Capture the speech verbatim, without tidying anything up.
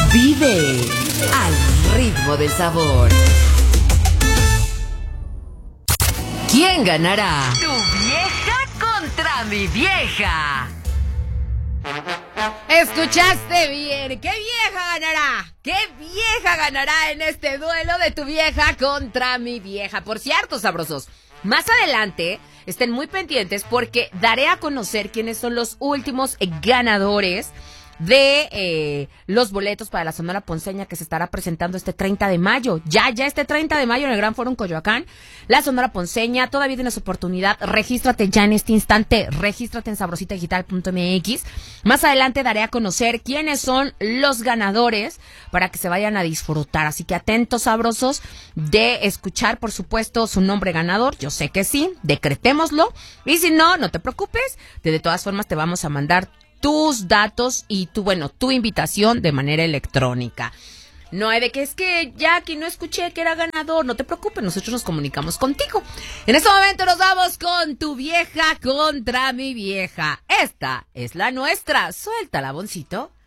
Vive al ritmo del sabor. ¿Quién ganará? ¿Tu vieja contra mi vieja? ¿Escuchaste bien? ¿Qué vieja ganará? ¿Qué vieja ganará en este duelo de tu vieja contra mi vieja? Por cierto, sabrosos, más adelante estén muy pendientes porque daré a conocer quiénes son los últimos ganadores de eh, los boletos para la Sonora Ponceña que se estará presentando este treinta de mayo. Ya, ya este treinta de mayo en el Gran Foro en Coyoacán. La Sonora Ponceña, todavía tienes oportunidad. Regístrate ya en este instante. Regístrate en sabrosita digital punto m x. Más adelante daré a conocer quiénes son los ganadores para que se vayan a disfrutar. Así que atentos, sabrosos, de escuchar, por supuesto, su nombre ganador. Yo sé que sí, decretémoslo. Y si no, no te preocupes. De, de todas formas, te vamos a mandar tus datos y tu, bueno, tu invitación de manera electrónica. No hay de que es que Jackie no escuché que era ganador. No te preocupes, nosotros nos comunicamos contigo. En este momento nos vamos con tu vieja contra mi vieja. Esta es la nuestra. Suéltala, Boncito.